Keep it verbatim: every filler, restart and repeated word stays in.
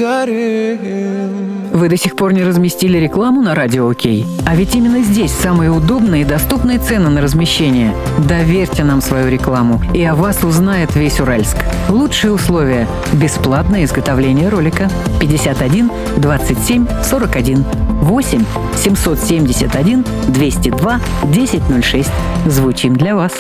горим. Вы до сих пор не разместили рекламу на Радио Окей? А ведь именно здесь самые удобные и доступные цены на размещение. Доверьте нам свою рекламу, и о вас узнает весь Уральск. Лучшие условия. Бесплатное изготовление ролика. пятьдесят один двадцать семь сорок один. восемь семьсот семьдесят один двести два десять ноль шесть. Звучим для вас.